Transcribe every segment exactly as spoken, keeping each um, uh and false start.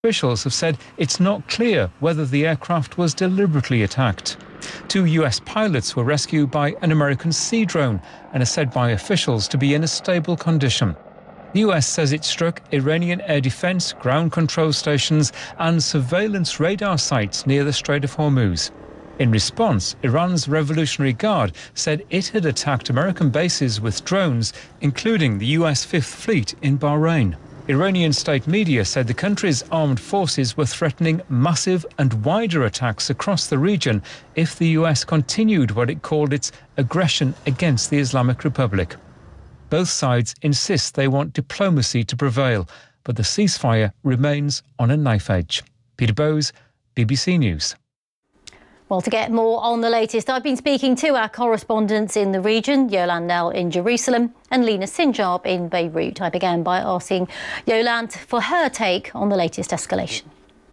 Officials have said it's not clear whether the aircraft was deliberately attacked. Two U S pilots were rescued by an American Sea drone and are said by officials to be in a stable condition. The U S says it struck Iranian air defense, ground control stations and surveillance radar sites near the Strait of Hormuz. In response, Iran's Revolutionary Guard said it had attacked American bases with drones, including the U S Fifth Fleet in Bahrain. Iranian state media said the country's armed forces were threatening massive and wider attacks across the region if the U S continued what it called its aggression against the Islamic Republic. Both sides insist they want diplomacy to prevail, but the ceasefire remains on a knife edge. Peter Bowes, B B C News. Well, to get more on the latest, I've been speaking to our correspondents in the region, Yolande Knell in Jerusalem and Lina Sinjar in Beirut. I began by asking Yolande for her take on the latest escalation.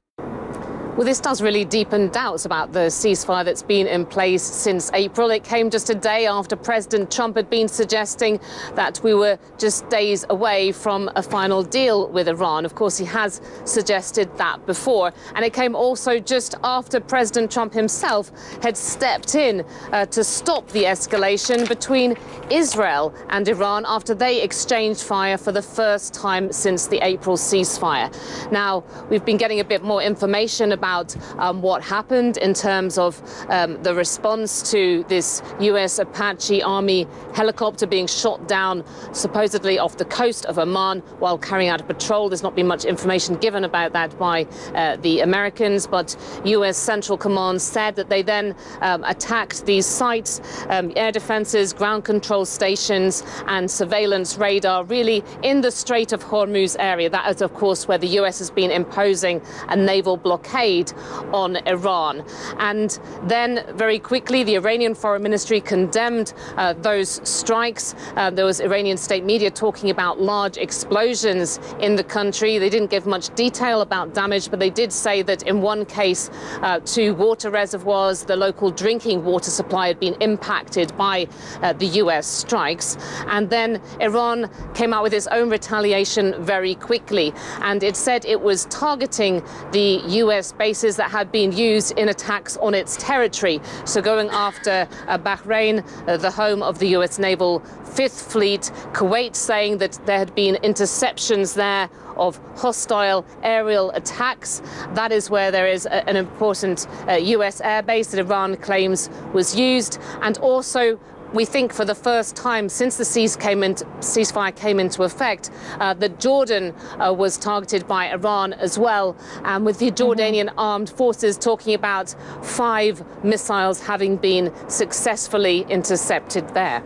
Well, this does really deepen doubts about the ceasefire that's been in place since April. It came just a day after President Trump had been suggesting that we were just days away from a final deal with Iran. Of course, he has suggested that before. And it came also just after President Trump himself had stepped in uh, to stop the escalation between Israel and Iran after they exchanged fire for the first time since the April ceasefire. Now, we've been getting a bit more information about About um, what happened in terms of um, the response to this U S Apache Army helicopter being shot down supposedly off the coast of Oman while carrying out a patrol. There's not been much information given about that by uh, the Americans, but U S Central Command said that they then um, attacked these sites, um, air defenses, ground control stations and surveillance radar, really in the Strait of Hormuz area. That is, of course, where the U S has been imposing a naval blockade on Iran. And then very quickly the Iranian Foreign Ministry condemned uh, those strikes. Uh, there was Iranian state media talking about large explosions in the country. They didn't give much detail about damage, but they did say that in one case uh, two water reservoirs, the local drinking water supply had been impacted by uh, the U S strikes. And then Iran came out with its own retaliation very quickly, and it said it was targeting the U S bases that had been used in attacks on its territory. So going after uh, Bahrain, uh, the home of the U S Naval Fifth Fleet, Kuwait saying that there had been interceptions there of hostile aerial attacks. That is where there is a, an important uh, U S airbase that Iran claims was used. And also, we think for the first time since the cease came into, ceasefire came into effect, uh, that Jordan uh, was targeted by Iran as well, and with the Jordanian mm-hmm. armed forces talking about five missiles having been successfully intercepted there.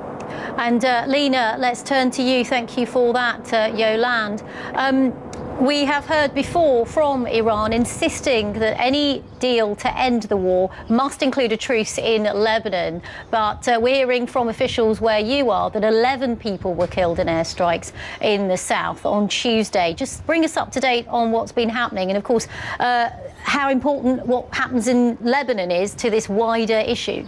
And uh, Lina, let's turn to you. Thank you for that, uh, Yolande. Um, We have heard before from Iran insisting that any deal to end the war must include a truce in Lebanon. But uh, we're hearing from officials where you are that eleven people were killed in airstrikes in the south on Tuesday. Just bring us up to date on what's been happening and, of course, uh, how important what happens in Lebanon is to this wider issue.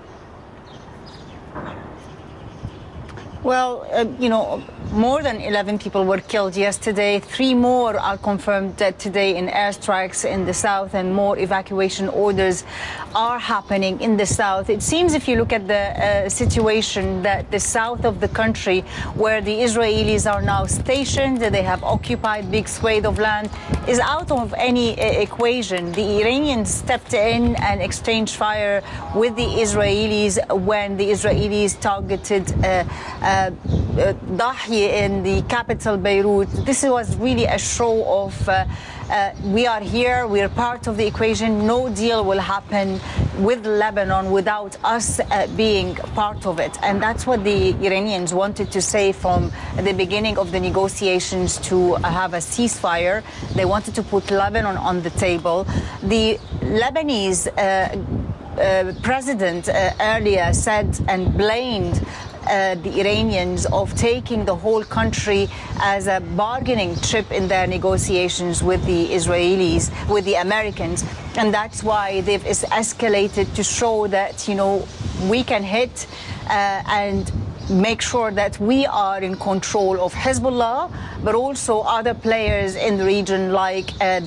Well, uh, you know, more than eleven people were killed yesterday. Three more are confirmed dead today in airstrikes in the south, and more evacuation orders are happening in the south. It seems, if you look at the uh, situation, that the south of the country, where the Israelis are now stationed, they have occupied big swathe of land, is out of any uh, equation. The Iranians stepped in and exchanged fire with the Israelis when the Israelis targeted uh, uh, uh, Dahi in the capital, Beirut. This was really a show of uh, uh, we are here, we are part of the equation. No deal will happen with Lebanon without us uh, being part of it. And that's what the Iranians wanted to say from the beginning of the negotiations to have a ceasefire. They wanted to put Lebanon on the table. The Lebanese uh, uh, president uh, earlier said and blamed Uh, the Iranians of taking the whole country as a bargaining chip in their negotiations with the Israelis, with the Americans. And that's why they've es escalated to show that, you know, we can hit uh, and make sure that we are in control of Hezbollah, but also other players in the region like uh, the